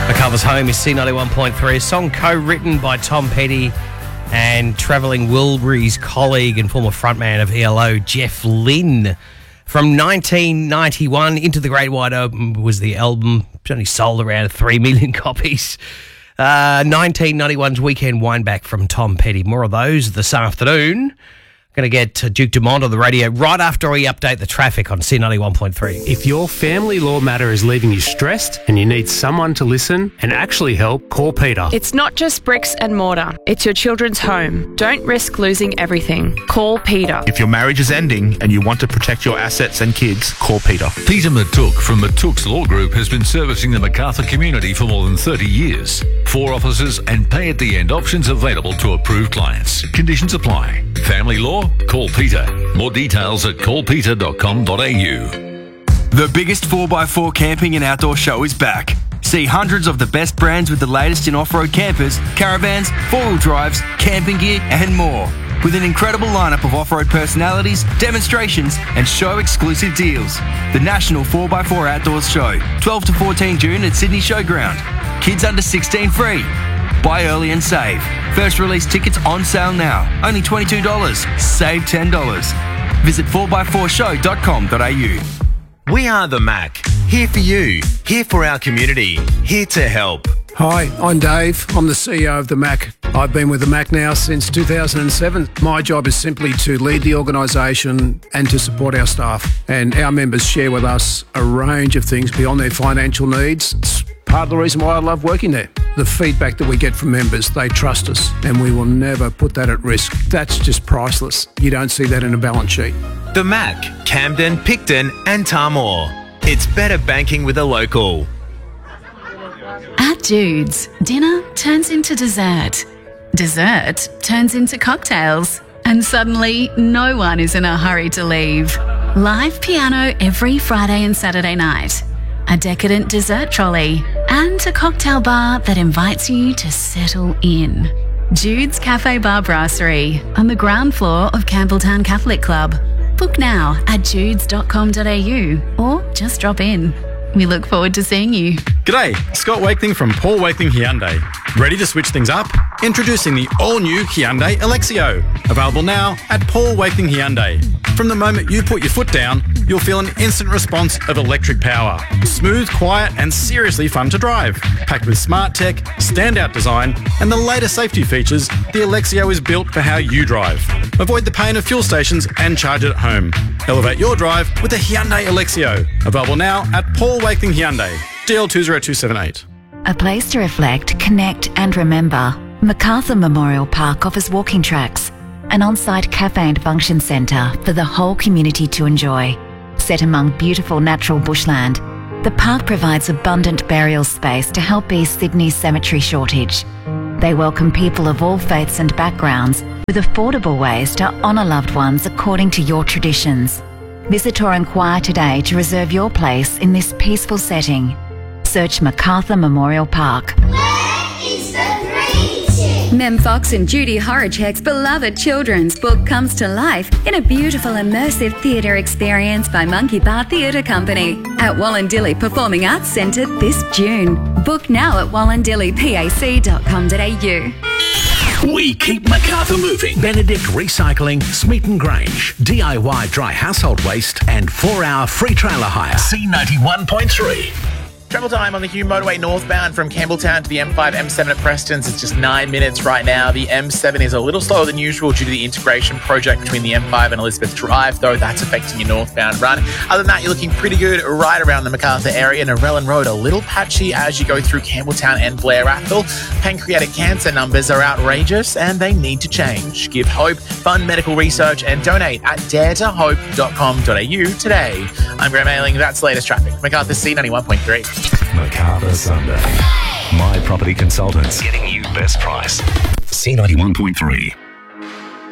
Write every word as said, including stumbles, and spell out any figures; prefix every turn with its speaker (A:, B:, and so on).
A: MacArthur's Home is C ninety-one point three, a song co-written by Tom Petty and travelling Wilburys colleague and former frontman of E L O, Jeff Lynne. From nineteen ninety-one, Into the Great Wide Open was the album. It only sold around three million copies. Uh, nineteen ninety-one's Weekend Wineback from Tom Petty. More of those this afternoon. Going to get Duke Dumont on the radio right after we update the traffic on C ninety-one point three.
B: If your family law matter is leaving you stressed and you need someone to listen and actually help, call Peter.
C: It's not just bricks and mortar. It's your children's home. Don't risk losing everything. Call Peter.
D: If your marriage is ending and you want to protect your assets and kids, call Peter.
E: Peter Matuk from Matuk's Law Group has been servicing the MacArthur community for more than thirty years. Four offices and pay-at-the-end options available to approved clients. Conditions apply. Family law? Call Peter. More details at call peter dot com dot a u.
F: The biggest four by four camping and outdoor show is back. See hundreds of the best brands with the latest in off-road campers, caravans, four-wheel drives, camping gear and more. With an incredible lineup of off-road personalities, demonstrations and show-exclusive deals. The National four by four Outdoors Show, twelve to fourteen June at Sydney Showground. Kids under sixteen free. Buy early and save. First release tickets on sale now. Only twenty-two dollars. Save ten dollars. Visit four by four show dot com dot a u.
G: We are the Mac. Here for you. Here for our community. Here to help.
H: Hi, I'm Dave. I'm the C E O of the Mac. I've been with the Mac now since two thousand seven. My job is simply to lead the organisation and to support our staff. And our members share with us a range of things beyond their financial needs. It's part of the reason why I love working there. The feedback that we get from members, they trust us and we will never put that at risk. That's just priceless. You don't see that in a balance sheet.
G: The Mac, Camden, Picton and Tamor. It's better banking with a local.
I: At Jude's, dinner turns into dessert. Dessert turns into cocktails. And suddenly, no one is in a hurry to leave. Live piano every Friday and Saturday night. A decadent dessert trolley. And a cocktail bar that invites you to settle in. Jude's Cafe Bar Brasserie on the ground floor of Campbelltown Catholic Club. Book now at judes dot com dot a u or just drop in. We look forward to seeing you.
J: G'day, Scott Wakeling from Paul Wakeling Hyundai. Ready to switch things up? Introducing the all-new Hyundai Alexio. Available now at Paul Wakeling Hyundai. From the moment you put your foot down, you'll feel an instant response of electric power. Smooth, quiet and seriously fun to drive. Packed with smart tech, standout design and the latest safety features, the Alexio is built for how you drive. Avoid the pain of fuel stations and charge it at home. Elevate your drive with the Hyundai Alexio. Available now at Paul Wakeling Hyundai. D L two zero two seven eight.
K: A place to reflect, connect and remember. MacArthur Memorial Park offers walking tracks, an on-site cafe and function centre for the whole community to enjoy. Set among beautiful natural bushland, the park provides abundant burial space to help ease Sydney's cemetery shortage. They welcome people of all faiths and backgrounds with affordable ways to honour loved ones according to your traditions. Visit or inquire today to reserve your place in this peaceful setting. Search MacArthur Memorial Park.
L: Mem Fox and Judy Horacek's beloved children's book comes to life in a beautiful immersive theatre experience by Monkey Bar Theatre Company at Wallandilly Performing Arts Centre this June. Book now at wallandilly pac dot com dot a u.
M: We keep MacArthur moving. Benedict Recycling, Smeaton Grange, D I Y dry household waste and four hour free trailer hire. C ninety-one point three.
N: Travel time on the Hume Motorway northbound from Campbelltown to the M five, M seven at Preston's. It's just nine minutes right now. The M seven is a little slower than usual due to the integration project between the M five and Elizabeth Drive, though that's affecting your northbound run. Other than that, you're looking pretty good right around the MacArthur area. Narellan Road, a little patchy as you go through Campbelltown and Blair Athol. Pancreatic cancer numbers are outrageous and they need to change. Give hope, fund medical research and donate at dare to hope dot com dot a u today. I'm Graham Ailing. That's the latest traffic. MacArthur C ninety-one point three.
O: MacArthur Sunday. My Property Consultants. Getting you best price. C ninety-one point three.